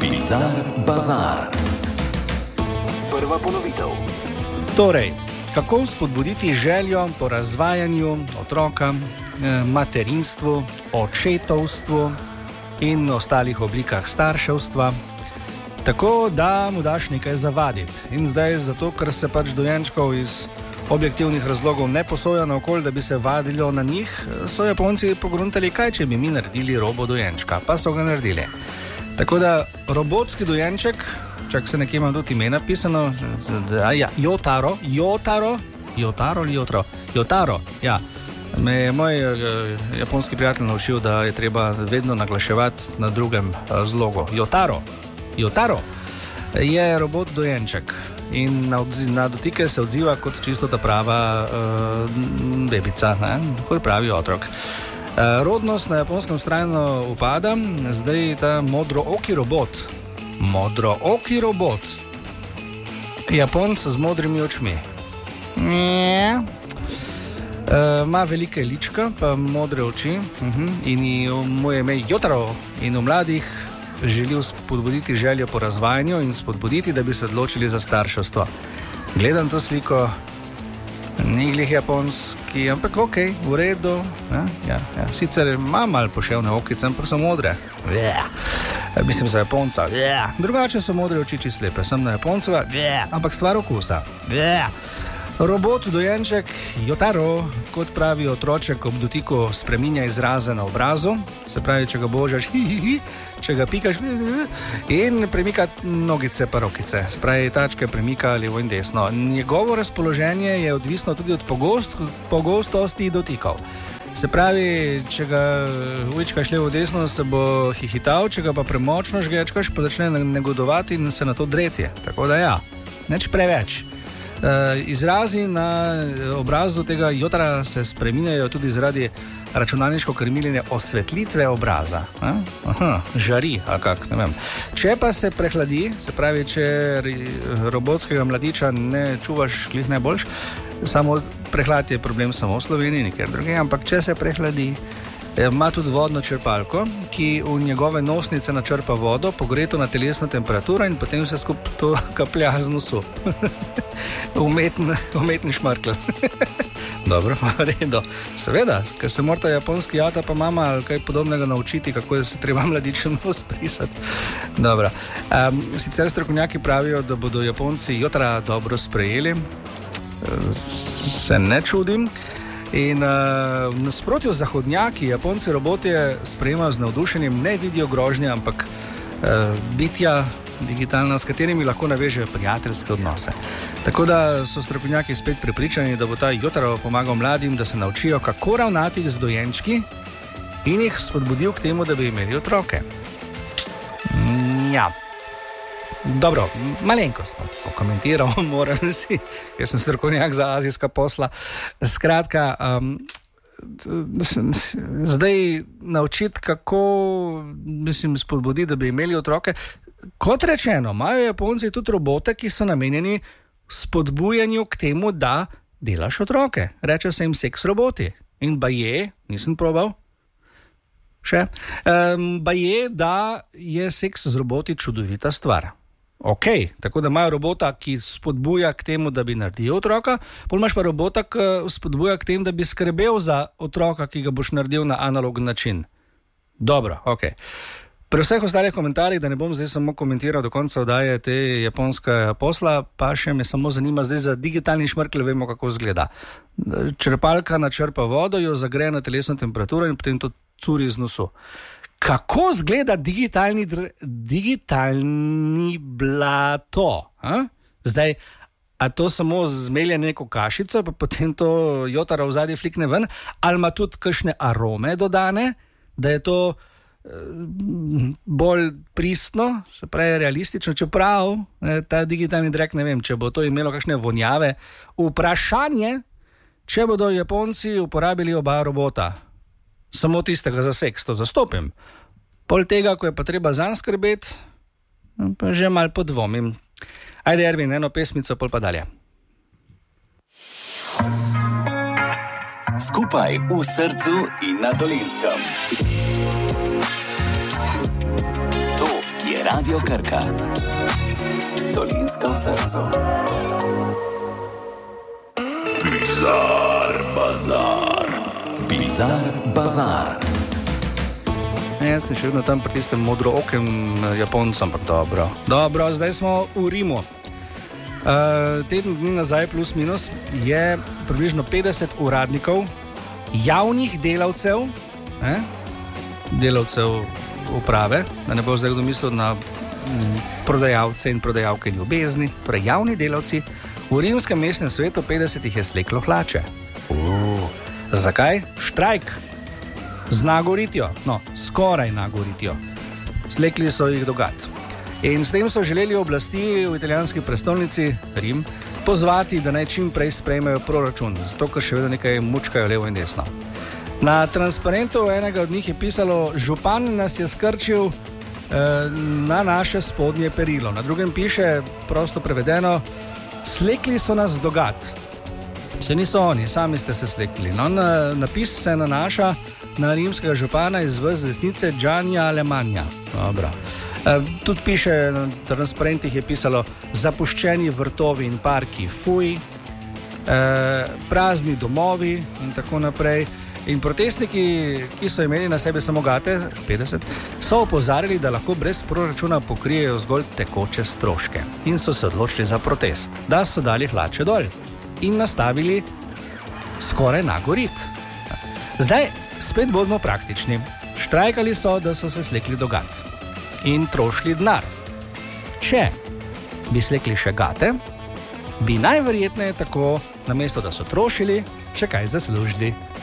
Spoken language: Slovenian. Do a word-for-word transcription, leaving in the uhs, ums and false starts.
Bizar Bazar. Prva ponovitev. Torej, kako spodbuditi željo po razvajanju otroka, materinstvu, očetovstvu in ostalih oblikah starševstva, tako da mu daš nekaj zavaditi. In zdaj, zato ker se pač dojenčkov iz objektivnih razlogov ne posoja naokoli, da bi se vadilo na njih, so Japonci pogruntali, kaj če bi mi naredili robo dojenčka, pa so ga naredili. Tako da robotski dojenček, čak se nekje imam tudi ime napisano, ja, Jotaro, Jotaro, Jotaro ali Jotaro, Jotaro, ja. Me je moj uh, japonski prijatelj naučil, da je treba vedno naglaševati na drugem uh, zlogu. Jotaro, Jotaro je robot dojenček in na, odzi, na dotike se odziva kot čisto ta prava uh, bebica, ne? Kot pravi otrok. Uh, rodnost na japonskem vztrajno upada, zdaj ta modrooki robot, modrooki robot, Japonc z modrimi očmi. Yeah. Ima uh, velike lička, pa modre oči uh-huh. in mu je ime Jotaro in v mladih želi spodbuditi željo po razvajanju in spodbuditi, da bi se odločili za starševstvo. Gledam to sliko, ni glih japonski, ampak ok, v redu. Ja, ja, ja. Sicer ima malo poševne okice, ampak so modre. Yeah. Mislim za Japonca. Yeah. Drugače so modre oči čisto lepe, sem na Japonceva, yeah. Ampak stvar okusa. Yeah. Robot dojenček Jotaro, kot pravi otroček, ob dotiku spreminja izraze na obrazu, se pravi, če ga božaš, hi, hi, hi, če ga pikaš, hi, hi, in premika nogice pa rokice, se pravi, tačke premika levo in desno. Njegovo razpoloženje je odvisno tudi od pogost, pogostosti dotikov. Se pravi, če ga ujčkaš levo desno, se bo hihital, če ga pa premočno žgečkaš, pa začne negodovati in se na to dreti. Tako da ja, neč preveč. Uh, izrazi na obrazu tega Jotara se spreminjajo tudi zaradi računalniško krmiljenja osvetlitve obraza. Eh? Aha, žari, a kak, ne vem. Če pa se prehladi, se pravi, če robotskega mladiča ne čuvaš glih najboljš, samo prehlad je problem samo v Sloveniji, nikjer druge, ampak če se prehladi, ima tudi vodno črpalko, ki v njegove nosnice načrpa vodo, pogreto na telesno temperaturo in potem se skup to kaplja z nosu. Umetn, umetni šmarkl. Dobro, redo. Seveda, ker se morata japonski jata pa mama ali kaj podobnega naučiti, kako se treba mladičem nos prisati. Dobro. Um, sicer strokovnjaki pravijo, da bodo Japonci Jotara dobro sprejeli. Se ne čudim. In uh, v nasprotju z zahodnjaki, Japonci robotje sprejemajo z navdušenjem, ne vidijo grožnje, ampak uh, bitja digitalna, s katerimi lahko navežejo prijateljske odnose. Tako da so strokovnjaki spet prepričani, da bo ta Jotaro pomagal mladim, da se naučijo, kako ravnati z dojenčki in jih spodbudil k temu, da bi imeli otroke. Ja. Dobro, malenkost sem pokomentiral, moram si, jaz sem strokovnjak za azijska posla. Skratka, um, zdaj naučiti, kako mislim, spodbuditi, da bi imeli otroke. Kot rečeno, imajo Japonci tudi robote, ki so namenjeni spodbujanju k temu, da delaš otroke. Reče se jim seks roboti. In baje, nisem probal, še, um, baje, da je seks z roboti čudovita stvar. Ok, tako da imajo robota, ki spodbuja k temu, da bi naredil otroka, pol imaš pa robota, ki spodbuja k temu, da bi skrbel za otroka, ki ga boš naredil na analogni način. Dobro, ok. Pri vseh ostalih komentarjih, da ne bom zdaj samo komentiral do konca oddaje te japonske posla, pa še me samo zanima zdaj za digitalni šmrkl, vemo, kako izgleda. Črpalka načrpa vodo, jo zagreje na telesno temperaturo in potem to curi iz nosu. Kako izgleda digitalni, dr- digitalni blato? A? Zdaj, a to samo zmelje neko kašico, pa potem to Jotaro v zadnji flikne ven, ali ima tudi kakšne arome dodane, da je to bolj pristno, se pravi realistično, čeprav ta digitalni drek, ne vem, če bo to imelo kakšne vonjave. Vprašanje, če bodo Japonci uporabili oba robota, samo tistega za seks, to zastopim. Pol tega, ko je pa treba zanj skrbeti, pa že malo podvomim. Ajde, Ervin, eno pesmico, pol pa dalje. Skupaj v srcu in na Dolenjskem. To je Radio Krka. Dolenjska v srcu. Bizar bazar. Bizar bazar. Jaz sem še vedno tam pri tistem modrookem Japoncem, ampak dobro. Dobro, zdaj smo v Rimu. Uh, teden dni nazaj, plus minus, je približno petdeset uradnikov, javnih delavcev, eh, delavcev uprave, da ne bo zdaj kdo mislil na m, prodajalce in prodajalke ljubezni, torej javni delavci, v rimskem mestnem svetu petdeset jih je sleklo hlače. Uh, zakaj? Štrajk z nagoritjo, no, skoraj nagoritjo. Slekli so jih dogat. In s tem so želeli oblasti v italijanski prestolnici Rim pozvati, da naj čim prej sprejmejo proračun, zato ker še vedno nekaj mučkajo levo in desno. Na transparentu enega od njih je pisalo: župan nas je skrčil eh, na naše spodnje perilo. Na drugem piše, prosto prevedeno: slekli so nas dogat. Če niso oni, sami ste se slekli. No, na, napis se nanaša na rimskega župana iz vrst desnice Giannia Alemania. Dobro. Uh, tudi piše, na transparentih je pisalo: zapuščeni vrtovi in parki, fuj, uh, prazni domovi in tako naprej. In protestniki, ki so imeli na sebi samo gate, petdeset, so opozarjali, da lahko brez proračuna pokrijejo zgolj tekoče stroške. In so se odločili za protest, da so dali hlače dol in nastavili skoraj nagorit. Zdaj spet bodimo praktični. Štrajkali so, da so se slekli dogat in trošili denar. Če bi slekli še gate, bi najverjetneje tako, namesto da so trošili, še kaj zaslužili.